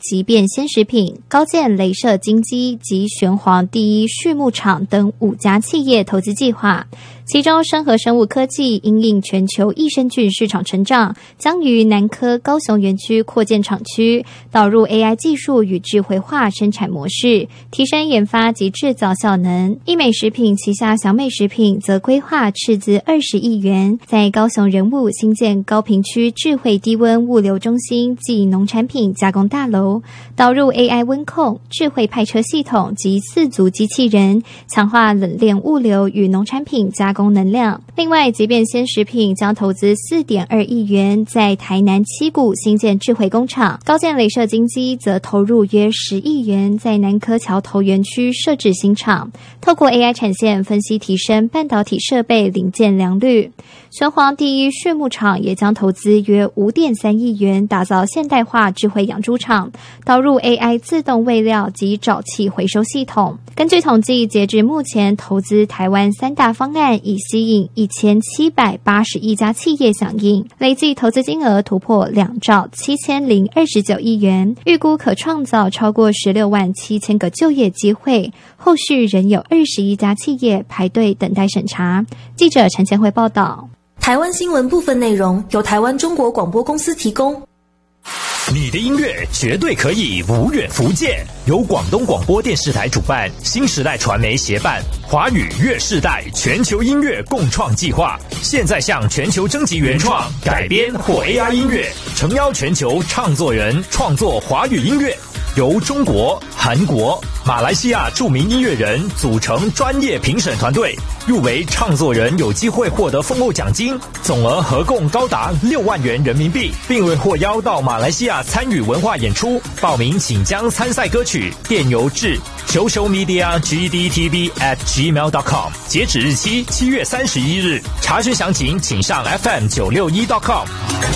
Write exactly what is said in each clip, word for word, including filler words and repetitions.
集变鲜食品、高健镭射精机及玄黄第一畜牧场等五家企业投资计划。其中生和生物科技因应全球益生菌市场成长，将于南科高雄园区扩建厂区，导入 A I 技术与智慧化生产模式，提升研发及制造效能。益美食品旗下小美食品则规划斥资二十亿元，在高雄人武新建高屏区智慧低温物流中心暨农产品加工大楼，导入 A I 温控、智慧派车系统及四足机器人，强化冷链物流与农产品加工能量。另外，即便鲜食品将投资 四点二亿元，在台南七股新建智慧工厂。高健镭射精机则投入约十亿元，在南科桥头园区设置新厂，透过 A I 产线分析提升半导体设备零件良率。玄黄第一畜牧场也将投资约 五点三亿元，打造现代化智慧养猪场，导入 A I 自动喂料及沼气回收系统。根据统计，截至目前投资台湾三大方案已吸引一千七百八十一家企业响应，累计投资金额突破两兆七千零二十九亿元，预估可创造超过十六万七千个就业机会。后续仍有二十一家企业排队等待审查。记者陈千惠报道。 台湾新闻部分内容由台湾中国广播公司提供。 你的音乐绝对可以无远弗届，由广东广播电视台主办，新时代传媒协办，华语乐世代全球音乐共创计划，现在向全球征集原创、改编或 A I 音乐，诚邀全球唱作人创作华语音乐。由中国、韩国、马来西亚著名音乐人组成专业评审团队，入围唱作人有机会获得丰厚奖金，总额合共高达六万元人民币，并未获邀到马来西亚参与文化演出。报名请将参赛歌曲电邮至 social media g d t v at gmail dot com， 截止日期七月三十一日。查询详情请上 f m 九六一 dot com。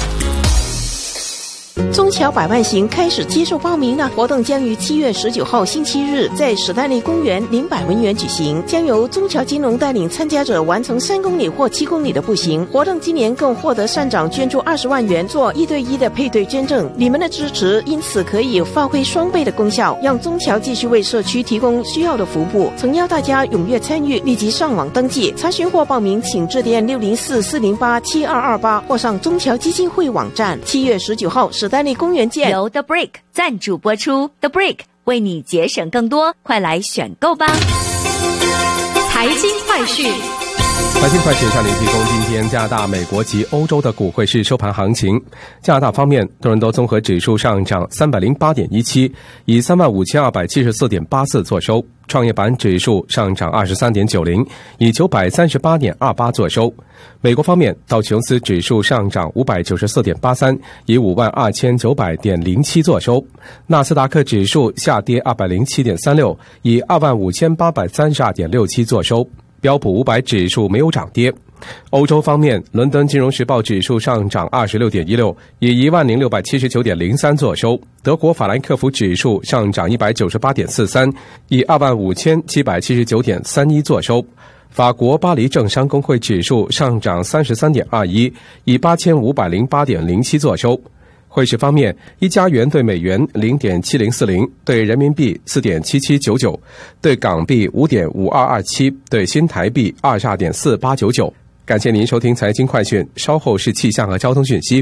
中侨百万行开始接受报名了，活动将于七月十九号星期日在史丹利公园林百文园举行，将由中侨金融带领参加者完成三公里或七公里的步行。活动今年更获得善长捐助二十万元做一对一的配对捐赠，你们的支持因此可以发挥双倍的功效，让中侨继续为社区提供需要的服务。诚邀大家踊跃参与，立即上网登记查询或报名，请致电六零四四零八七二二八或上中侨基金会网站。七月十九号史丹利公园见。 由 The Brick 赞助播出 ，The Brick 为你节省更多，快来选购吧！财经快讯。 财经快讯向您提供今天加拿大、美国及欧洲的股汇市收盘行情。加拿大方面，多伦多综合指数上涨 三百零八点一七， 以 三万五千二百七十四点八四 作收。创业板指数上涨 二十三点九零， 以 九百三十八点二八 作收。美国方面，道琼斯指数上涨 五百九十四点八三， 以 五万二千九百点零七 作收。纳斯达克指数下跌 二百零七点三六， 以 二万五千八百三十二点六七 作收。标普五百指数没有涨跌。欧洲方面，伦敦金融时报指数上涨 二十六点一六， 以 一万零六百七十九点零三 作收。德国法兰克福指数上涨 一百九十八点四三， 以 二万五千七百七十九点三一 作收。法国巴黎政商工会指数上涨 三十三点二一， 以 八千五百零八点零七 作收。汇市方面，一加元对美元 零点七零四零， 对人民币 四点七七九九， 对港币 五点五二二七， 对新台币 二十二点四八九九。感谢您收听财经快讯，稍后是气象和交通讯息。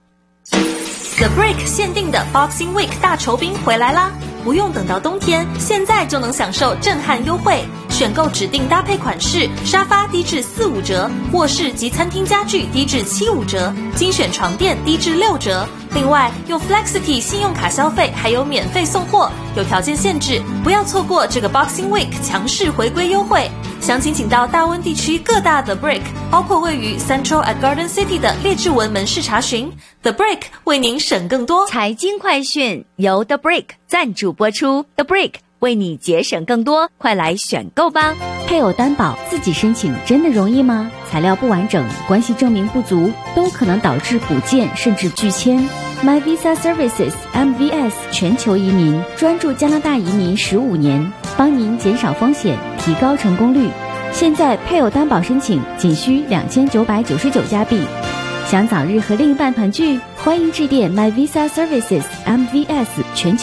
The Brick 限定的 Boxing Week 大酬宾回来啦！不用等到冬天，现在就能享受震撼优惠。选购指定搭配款式，沙发低至四五折，卧室及餐厅家具低至七五折，精选床垫低至六折。另外，用 Flexity 信用卡消费还有免费送货，有条件限制，不要错过这个 Boxing Week 强势回归优惠。详情请到大温地区各大 The Brick， 包括位于 Central at Garden City 的列治文门市查询。The Brick 为您省更多。 财经快讯由 The Brick 赞助播出 ，The Brick 为你节省更多，快来选购吧！配偶担保自己申请真的容易吗？材料不完整、关系证明不足，都可能导致补件甚至拒签。My Visa Services M V S 全球移民专注加拿大移民十五年，帮您减少风险，提高成功率。现在配偶担保申请仅需两千九百九十九加币。想早日和另一半团聚，欢迎致电 My Visa Services M V S 全球